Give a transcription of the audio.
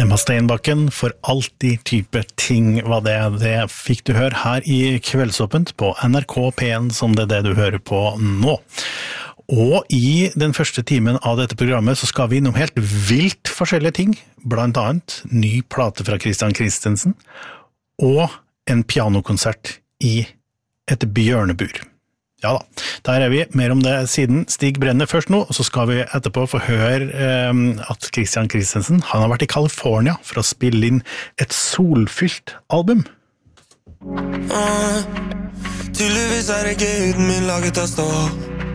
Emma Steinbakken for alltid type ting var det fikk du høre her i Kveldsåpent på NRK P1 som det du hører på nå. Og i den første timen av dette programmet så skal vi innom helt vilt forskjellige ting, blant annet ny plate fra Christian Christensen og en pianokonsert i et bjørnebur. Ja da, der vi, mer om det siden Stig brenner først nå, og så skal vi etterpå få høre at Christian Christensen, han har vært i California for å spille inn et solfylt album. Tydeligvis ikke huden min laget av stål.